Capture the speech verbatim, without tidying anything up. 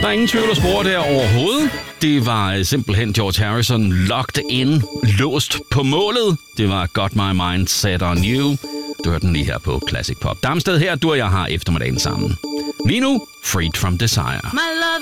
er ingen tvivl at spore der overhovedet. Det var simpelthen George Harrison locked in, låst på målet. Det var Got My Mind Set On You. Du hørte den lige her på Classic Pop. Damsted her, du og jeg har eftermiddagen sammen. Lige nu, Freed From Desire.